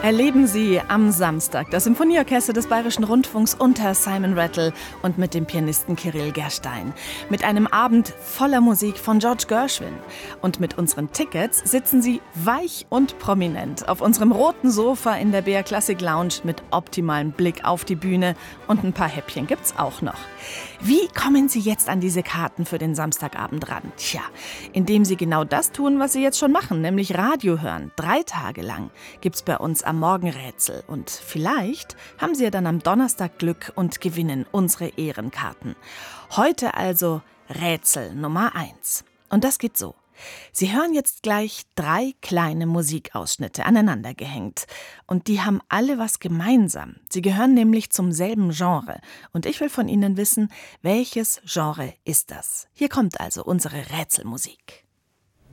Erleben Sie am Samstag das Symphonieorchester des Bayerischen Rundfunks unter Simon Rattle und mit dem Pianisten Kyrill Gerstein. Mit einem Abend voller Musik von George Gershwin. Und mit unseren Tickets sitzen Sie weich und prominent auf unserem roten Sofa in der BR Classic Lounge mit optimalem Blick auf die Bühne. Und ein paar Häppchen gibt's auch noch. Wie kommen Sie jetzt an diese Karten für den Samstagabend ran? Tja, indem Sie genau das tun, was Sie jetzt schon machen, nämlich Radio hören. 3 Tage lang gibt's bei uns am Morgen Rätsel. Und vielleicht haben Sie ja dann am Donnerstag Glück und gewinnen unsere Ehrenkarten. Heute also Rätsel Nummer 1. Und das geht so. Sie hören jetzt gleich 3 kleine Musikausschnitte aneinander gehängt. Und die haben alle was gemeinsam. Sie gehören nämlich zum selben Genre. Und ich will von Ihnen wissen, welches Genre ist das? Hier kommt also unsere Rätselmusik.